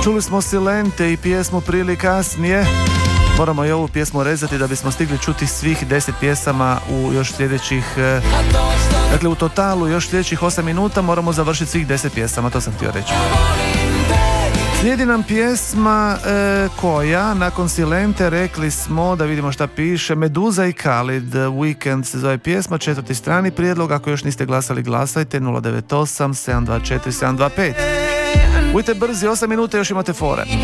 Čuli smo Silente i pjesmu Prili kasnije. Moramo i ovu pjesmu rezati da bismo stigli čuti svih 10 pjesama u još sljedećih... Dakle, u totalu još sljedećih 8 minuta moramo završiti svih 10 pjesama, to sam htio reći. Slijedi nam pjesma koja, nakon Silente, rekli smo, da vidimo šta piše, Meduza i Khalid, Weekend se zove pjesma, 4. strani prijedlog, ako još niste glasali, glasajte, 098 724 725. Budite brzi, 8 minuta, još imate fore.